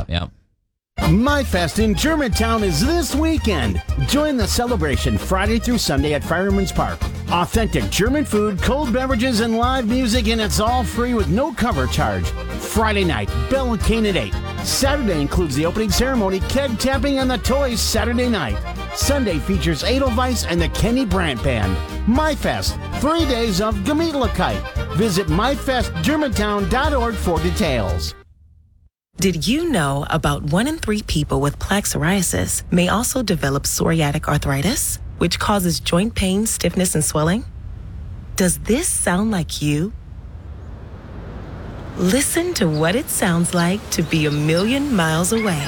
Yep. MyFest in Germantown is this weekend. Join the celebration Friday through Sunday at Fireman's Park. Authentic German food, cold beverages, and live music, and it's all free with no cover charge. Friday night, Bell and Cane at 8. Saturday includes the opening ceremony, keg tapping, and the toys Saturday night. Sunday features Edelweiss and the Kenny Brandt Band. MyFest, 3 days of Gemütlichkeit. Visit myfestgermantown.org for details. Did you know about 1 in 3 people with plaque psoriasis may also develop psoriatic arthritis, which causes joint pain, stiffness, and swelling? Does this sound like you? Listen to what it sounds like to be a million miles away.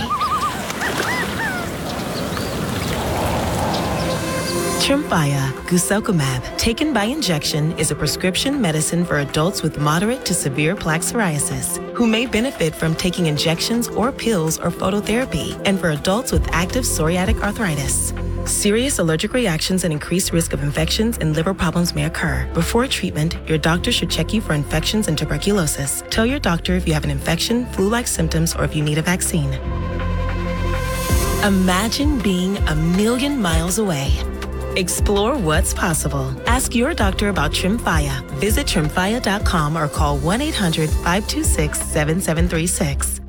Tremfya guselkumab, taken by injection, is a prescription medicine for adults with moderate to severe plaque psoriasis who may benefit from taking injections or pills or phototherapy, and for adults with active psoriatic arthritis. Serious allergic reactions and increased risk of infections and liver problems may occur. Before treatment, your doctor should check you for infections and tuberculosis. Tell your doctor if you have an infection, flu-like symptoms, or if you need a vaccine. Imagine being a million miles away. Explore what's possible. Ask your doctor about Tremfya. Visit Tremfya.com or call 1-800-526-7736.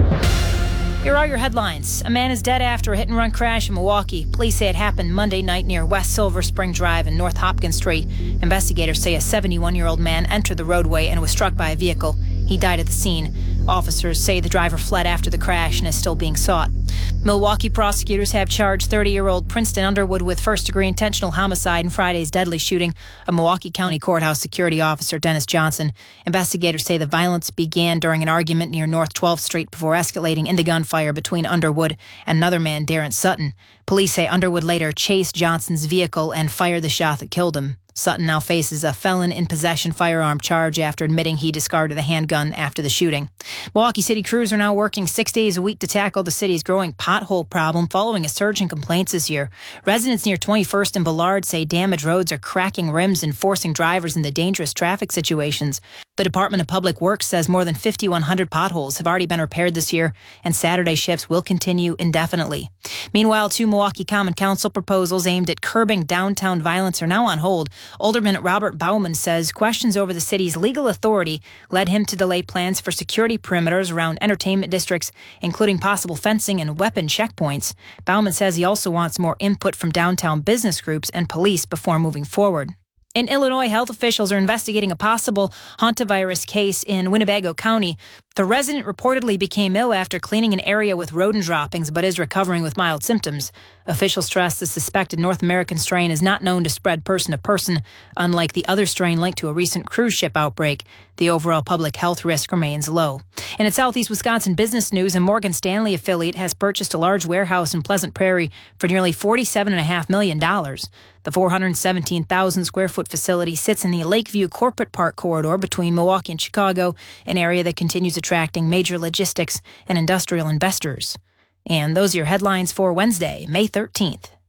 Here are your headlines. A man is dead after a hit-and-run crash in Milwaukee. Police say it happened Monday night near West Silver Spring Drive and North Hopkins Street. Investigators say a 71-year-old man entered the roadway and was struck by a vehicle. He died at the scene. Officers say the driver fled after the crash and is still being sought. Milwaukee prosecutors have charged 30-year-old Princeton Underwood with first-degree intentional homicide in Friday's deadly shooting of Milwaukee County Courthouse security officer Dennis Johnson. Investigators say the violence began during an argument near North 12th Street before escalating into gunfire between Underwood and another man, Darren Sutton. Police say Underwood later chased Johnson's vehicle and fired the shot that killed him. Sutton now faces a felon in possession firearm charge after admitting he discarded a handgun after the shooting. Milwaukee City crews are now working 6 days a week to tackle the city's growing pothole problem following a surge in complaints this year. Residents near 21st and Bullard say damaged roads are cracking rims and forcing drivers into dangerous traffic situations. The Department of Public Works says more than 5,100 potholes have already been repaired this year, and Saturday shifts will continue indefinitely. Meanwhile, 2 Milwaukee Common Council proposals aimed at curbing downtown violence are now on hold. Alderman Robert Bauman says questions over the city's legal authority led him to delay plans for security perimeters around entertainment districts, including possible fencing and weapon checkpoints. Bauman says he also wants more input from downtown business groups and police before moving forward. In Illinois, health officials are investigating a possible hantavirus case in Winnebago County. The resident reportedly became ill after cleaning an area with rodent droppings, but is recovering with mild symptoms. Officials stress the suspected North American strain is not known to spread person to person, unlike the other strain linked to a recent cruise ship outbreak. The overall public health risk remains low. And in Southeast Wisconsin business news, a Morgan Stanley affiliate has purchased a large warehouse in Pleasant Prairie for nearly $47.5 million. The 417,000 square foot facility sits in the Lakeview Corporate Park corridor between Milwaukee and Chicago, an area that continues attracting major logistics and industrial investors. And those are your headlines for Wednesday, May 13th.